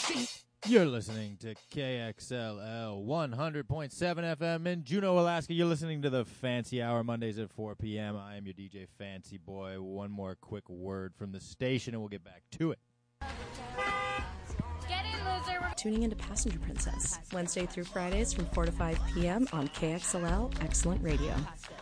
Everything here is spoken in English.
You're listening to KXLL 100.7 FM in Juneau, Alaska. You're listening to the Fancy Hour Mondays at 4 p.m. I am your DJ Fancy Boy. One more quick word from the station and we'll get back to it. Get in, loser. Tuning into Passenger Princess, Wednesday through Fridays from 4 to 5 p.m. on KXLL Excellent Radio.